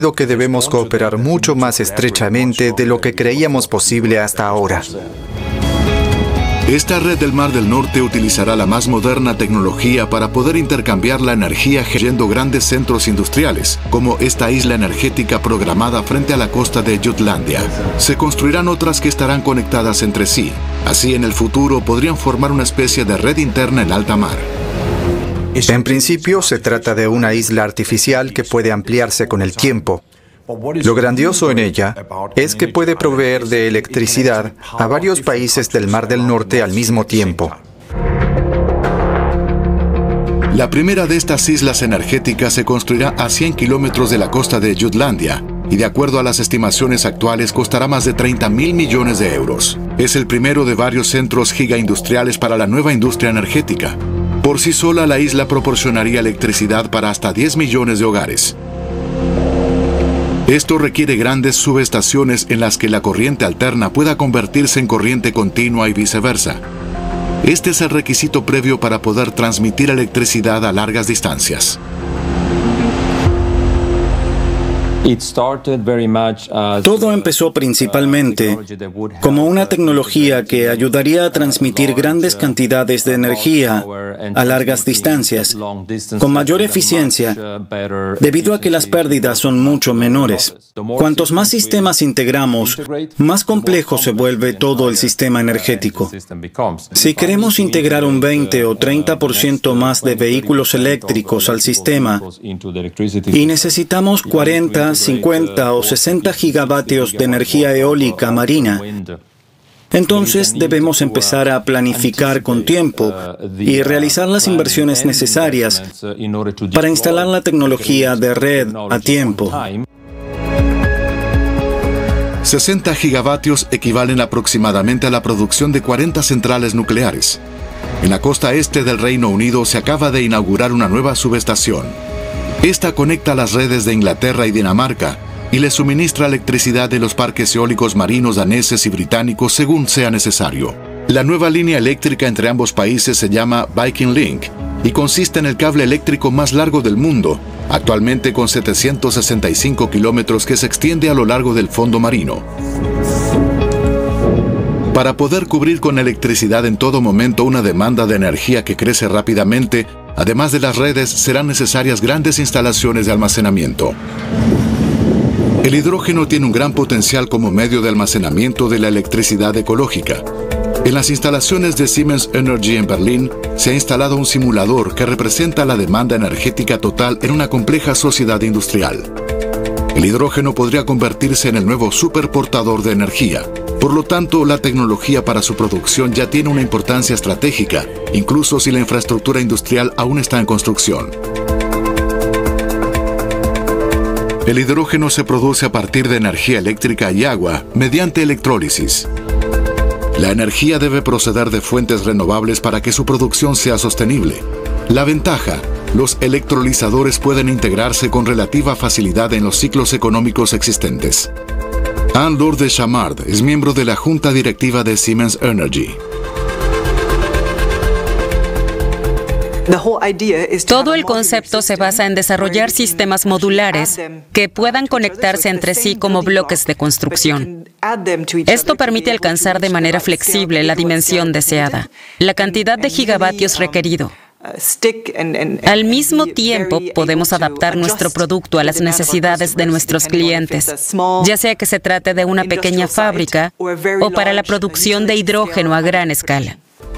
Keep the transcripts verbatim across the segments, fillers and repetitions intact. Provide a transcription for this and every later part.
que debemos cooperar mucho más estrechamente de lo que creíamos posible hasta ahora. Esta red del Mar del Norte utilizará la más moderna tecnología para poder intercambiar la energía generando grandes centros industriales, como esta isla energética programada frente a la costa de Jutlandia. Se construirán otras que estarán conectadas entre sí. Así, en el futuro, podrían formar una especie de red interna en alta mar. En principio, se trata de una isla artificial que puede ampliarse con el tiempo. Lo grandioso en ella es que puede proveer de electricidad a varios países del Mar del Norte al mismo tiempo. La primera de estas islas energéticas se construirá a cien kilómetros de la costa de Jutlandia y, de acuerdo a las estimaciones actuales, costará más de treinta mil millones de euros. Es el primero de varios centros gigaindustriales para la nueva industria energética. Por sí sola, la isla proporcionaría electricidad para hasta diez millones de hogares. Esto requiere grandes subestaciones en las que la corriente alterna pueda convertirse en corriente continua y viceversa. Este es el requisito previo para poder transmitir electricidad a largas distancias. Todo empezó principalmente como una tecnología que ayudaría a transmitir grandes cantidades de energía a largas distancias, con mayor eficiencia, debido a que las pérdidas son mucho menores. Cuantos más sistemas integramos, más complejo se vuelve todo el sistema energético. Si queremos integrar un veinte o treinta por ciento más de vehículos eléctricos al sistema y necesitamos cuarenta, cincuenta o sesenta gigavatios de energía eólica marina, entonces debemos empezar a planificar con tiempo y realizar las inversiones necesarias para instalar la tecnología de red a tiempo. sesenta gigavatios equivalen aproximadamente a la producción de cuarenta centrales nucleares. En la costa este del Reino Unido se acaba de inaugurar una nueva subestación. Esta conecta las redes de Inglaterra y Dinamarca y le suministra electricidad de los parques eólicos marinos daneses y británicos según sea necesario. La nueva línea eléctrica entre ambos países se llama Viking Link y consiste en el cable eléctrico más largo del mundo, actualmente con setecientos sesenta y cinco kilómetros que se extiende a lo largo del fondo marino. Para poder cubrir con electricidad en todo momento una demanda de energía que crece rápidamente, además de las redes, serán necesarias grandes instalaciones de almacenamiento. El hidrógeno tiene un gran potencial como medio de almacenamiento de la electricidad ecológica. En las instalaciones de Siemens Energy en Berlín se ha instalado un simulador que representa la demanda energética total en una compleja sociedad industrial. El hidrógeno podría convertirse en el nuevo superportador de energía. Por lo tanto, la tecnología para su producción ya tiene una importancia estratégica, incluso si la infraestructura industrial aún está en construcción. El hidrógeno se produce a partir de energía eléctrica y agua mediante electrólisis. La energía debe proceder de fuentes renovables para que su producción sea sostenible. La ventaja: los electrolizadores pueden integrarse con relativa facilidad en los ciclos económicos existentes. Anne-Laure de Chamard es miembro de la junta directiva de Siemens Energy. Todo el concepto se basa en desarrollar sistemas modulares que puedan conectarse entre sí como bloques de construcción. Esto permite alcanzar de manera flexible la dimensión deseada, la cantidad de gigavatios requerido. Al mismo tiempo, podemos adaptar nuestro producto a las necesidades de nuestros clientes, ya sea que se trate de una pequeña fábrica o para la producción de hidrógeno a gran escala.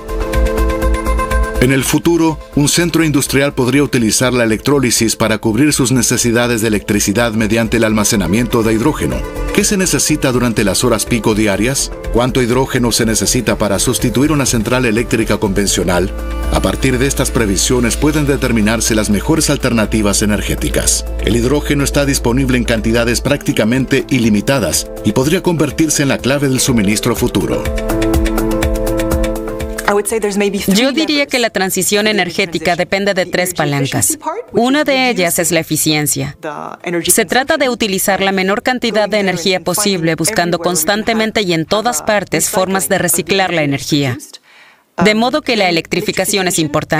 En el futuro, un centro industrial podría utilizar la electrólisis para cubrir sus necesidades de electricidad mediante el almacenamiento de hidrógeno. ¿Qué se necesita durante las horas pico diarias? ¿Cuánto hidrógeno se necesita para sustituir una central eléctrica convencional? A partir de estas previsiones pueden determinarse las mejores alternativas energéticas. El hidrógeno está disponible en cantidades prácticamente ilimitadas y podría convertirse en la clave del suministro futuro. Yo diría que la transición energética depende de tres palancas. Una de ellas es la eficiencia. Se trata de utilizar la menor cantidad de energía posible, buscando constantemente y en todas partes formas de reciclar la energía. De modo que la electrificación es importante.